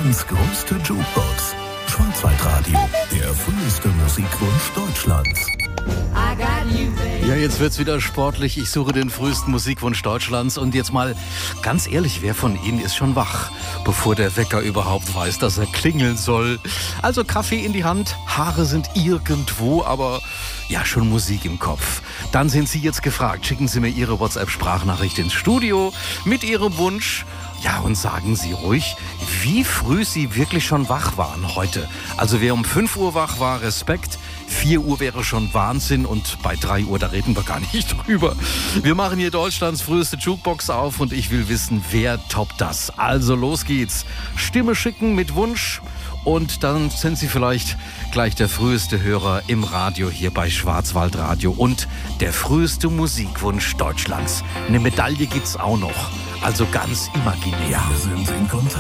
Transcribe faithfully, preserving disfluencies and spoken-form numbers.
Deutschlands größte Jukebox. Schwarzwaldradio, der früheste Musikwunsch Deutschlands. Ja, jetzt wird's wieder sportlich. Ich suche den frühesten Musikwunsch Deutschlands. Und jetzt mal ganz ehrlich, wer von Ihnen ist schon wach, bevor der Wecker überhaupt weiß, dass er klingeln soll? Also Kaffee in die Hand, Haare sind irgendwo, aber ja, schon Musik im Kopf. Dann sind Sie jetzt gefragt. Schicken Sie mir Ihre WhatsApp-Sprachnachricht ins Studio mit Ihrem Wunsch. Ja, und sagen Sie ruhig, wie früh Sie wirklich schon wach waren heute. Also wer um fünf Uhr wach war, Respekt. vier Uhr wäre schon Wahnsinn und bei drei Uhr, da reden wir gar nicht drüber. Wir machen hier Deutschlands früheste Jukebox auf und ich will wissen, wer toppt das. Also los geht's. Stimme schicken mit Wunsch und dann sind Sie vielleicht gleich der früheste Hörer im Radio hier bei Schwarzwaldradio und der früheste Musikwunsch Deutschlands. Eine Medaille gibt's auch noch, also ganz imaginär. Wir sind in Kontakt.